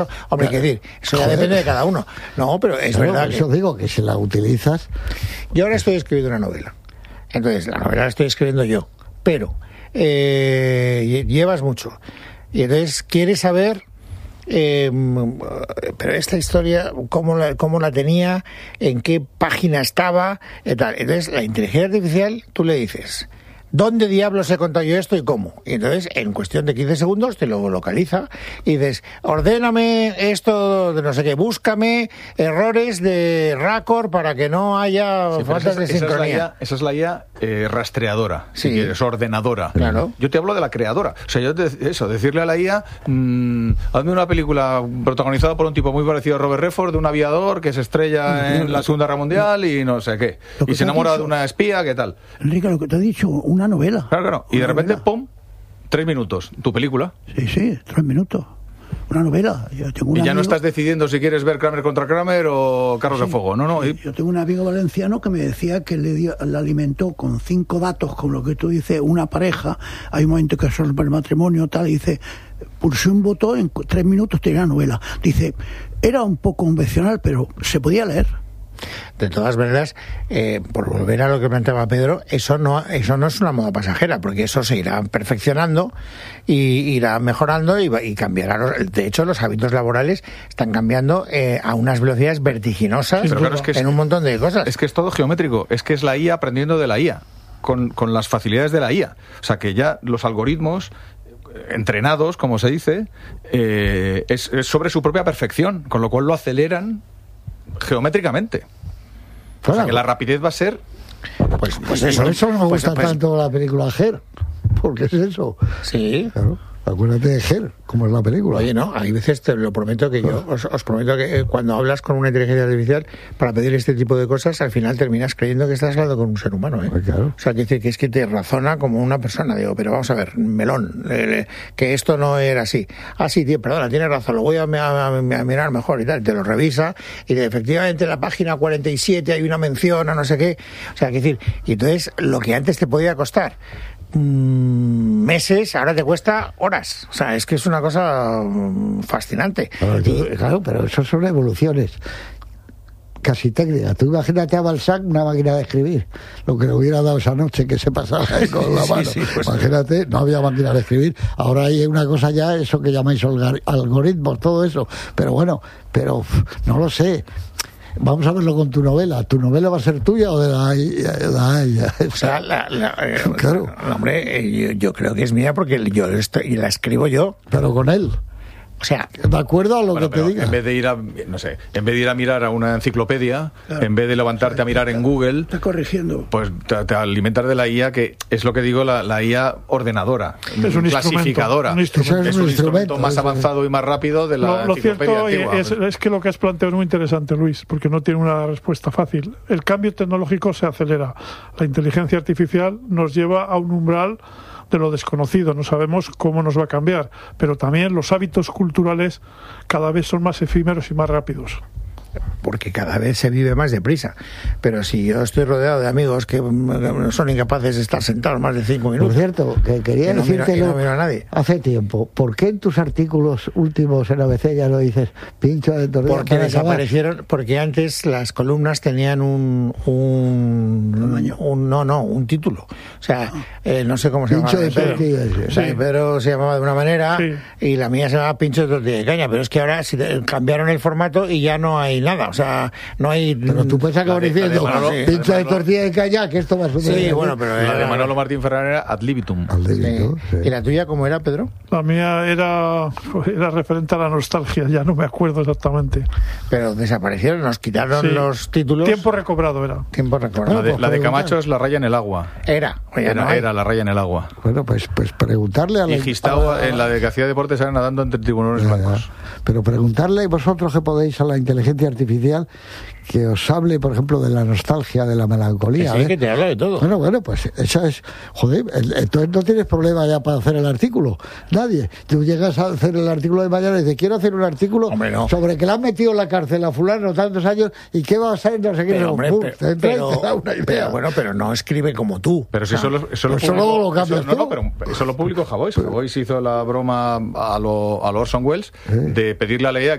Hombre, hay que decir, eso ya depende de cada uno. No, pero es verdad que... Eso digo, que si la utilizas... Yo ahora estoy escribiendo una novela. Entonces, la novela la estoy escribiendo yo. Pero llevas mucho. Y entonces quieres saber... pero esta historia, ¿cómo la tenía? ¿En qué página estaba? Tal. Entonces, la inteligencia artificial, tú le dices... ¿Dónde diablos he contado yo esto y cómo? Y entonces, en cuestión de 15 segundos, te lo localiza y dices, ordéname esto de no sé qué, búscame errores de Raccord para que no haya faltas de sincronía. Esa es la IA rastreadora, sí. Si quieres, ordenadora. Claro. Yo te hablo de la creadora. O sea, decirle a la IA, hazme una película protagonizada por un tipo muy parecido a Robert Redford, de un aviador que se estrella en la Segunda Guerra Mundial y no sé qué. Y se enamora de una espía, ¿qué tal? Enrique, lo que te he dicho, una novela. Claro. Y de repente, ¡pum!, 3 minutos, tu película. Sí, 3 minutos. Una novela. Yo tengo un y ya amigo... no estás decidiendo si quieres ver Kramer contra Kramer o Carros de Fuego. No. Yo tengo un amigo valenciano que me decía que le alimentó con 5 datos, como lo que tú dices, una pareja. Hay un momento que resuelve el matrimonio, tal, y dice, pulsé un botón, en 3 minutos tenía una novela. Dice, era un poco convencional, pero se podía leer. De todas maneras, por volver a lo que planteaba Pedro, eso no es una moda pasajera, porque eso se irá perfeccionando y irá mejorando y cambiará. De hecho, los hábitos laborales están cambiando a unas velocidades vertiginosas, pero claro, en un montón de cosas. Es que es todo geométrico, es que es la IA aprendiendo de la IA, con las facilidades de la IA. O sea, que ya los algoritmos entrenados, como se dice, es sobre su propia perfección, con lo cual lo aceleran geométricamente. Claro. O sea que la rapidez va a ser... Pues eso. Por eso no me gusta tanto la película Her. Porque es eso. Sí. Claro. Acuérdate de Her, como es la película. Oye, no, hay veces te lo prometo que yo os prometo que cuando hablas con una inteligencia artificial para pedir este tipo de cosas, al final terminas creyendo que estás hablando con un ser humano, ¿eh? Claro. O sea, que es que te razona como una persona. Digo, pero vamos a ver, melón, que esto no era así. Ah, sí, tío, perdona, tienes razón, lo voy a mirar mejor y tal. Te lo revisa y efectivamente en la página 47 hay una mención a no sé qué. O sea, que decir, y entonces lo que antes te podía costar meses, ahora te cuesta horas. O sea, es que es una cosa fascinante. Claro, pero eso son evoluciones casi técnicas. Tú imagínate a Balzac una máquina de escribir, lo que le hubiera dado esa noche que se pasaba con la mano. Pues imagínate, no había máquina de escribir. Ahora hay una cosa ya, eso que llamáis algoritmos, todo eso. Pero bueno, no lo sé. Vamos a verlo con tu novela. ¿Tu novela va a ser tuya o de la ella? O sea, claro. Hombre, yo creo que es mía porque la escribo yo. Pero con él. O sea, de acuerdo a lo que te diga. En vez de ir a mirar a una enciclopedia, claro, en vez de levantarte a mirar en Google, está corrigiendo. Pues te alimentas de la IA, que es lo que digo, la IA ordenadora, es un clasificadora. Es un instrumento más avanzado y más rápido de la enciclopedia antigua. Lo cierto es que lo que has planteado es muy interesante, Luis, porque no tiene una respuesta fácil. El cambio tecnológico se acelera. La inteligencia artificial nos lleva a un umbral de lo desconocido, no sabemos cómo nos va a cambiar, pero también los hábitos culturales cada vez son más efímeros y más rápidos. Porque cada vez se vive más deprisa. Pero si yo estoy rodeado de amigos que son incapaces de estar sentados más de 5 minutos. Por cierto, que quería decirte no miro a nadie. Hace tiempo, ¿por qué en tus artículos últimos en ABC ya lo dices pincho de tortilla? Porque desaparecieron, porque antes las columnas tenían un título. O sea, no sé cómo se llamaba. Pincho de tortilla. O sea, Pedro se llamaba de una manera, sí, y la mía se llamaba pincho de tortilla de caña. Pero es que ahora cambiaron el formato y ya no hay nada, o sea, no hay... Pero tú puedes acabar diciendo pincha de tortilla de caña, que esto va a suceder. Sí, bueno, pero... La de Manolo Martín Ferrer era ad libitum. Sí. ¿Y la tuya cómo era, Pedro? La mía era referente a la nostalgia, ya no me acuerdo exactamente. Pero desaparecieron, nos quitaron los títulos... Tiempo recobrado era. Tiempo recobrado. La de Camacho es La raya en el agua. Era La raya en el agua. Bueno, pues preguntarle a la... Y Gistao, en la de que hacía deportes, era nadando entre tiburones blancos. Pero preguntarle vosotros que podéis a la inteligencia artificial artificial que os hable, por ejemplo, de la nostalgia, de la melancolía. Sí, que te habla de todo. Bueno, pues esa es... Joder, entonces no tienes problema ya para hacer el artículo. Nadie. Tú llegas a hacer el artículo de mañana y dices, quiero hacer un artículo sobre que le han metido en la cárcel a fulano tantos años y qué va a ser, no sé qué. Pero, hombre, te da una idea. Pero no escribe como tú. Pero si eso lo cambias tú. No, pero eso lo publicó Javois. Javois hizo la broma a lo Orson Welles de pedirle a la IA